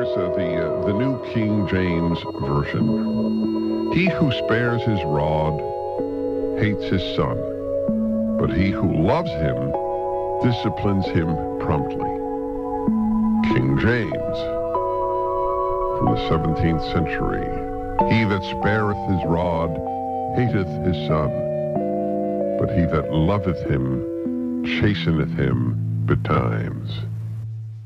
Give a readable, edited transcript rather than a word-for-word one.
Here's the New King James Version. He who spares his rod hates his son, but he who loves him disciplines him promptly. King James, from the 17th century. He that spareth his rod hateth his son, but he that loveth him chasteneth him betimes.